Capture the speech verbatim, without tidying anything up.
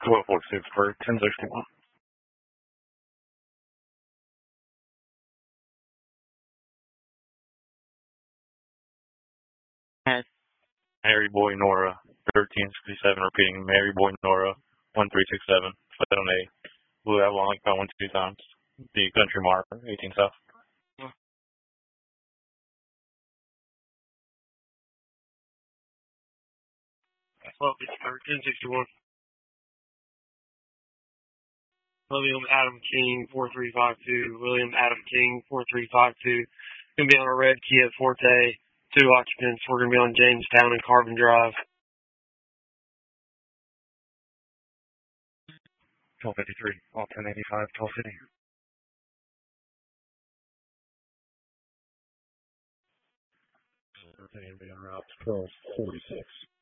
twelve forty-six for ten sixty-one. Mary Boy Nora, thirteen sixty-seven, repeating Mary Boy Nora, one three six seven, flight on A, Blue Avalon, like about one two times, the country mark, eighteen south. twelve fifty-four, ten sixty-one. William Adam King, four three five two, William Adam King, four three five two, going to be on a red Kia Forte, two occupants, we're going to be on Jamestown and Carbon Drive. twelve fifty-three, all ten eighty-five, twelve fifty. Route twelve forty-six.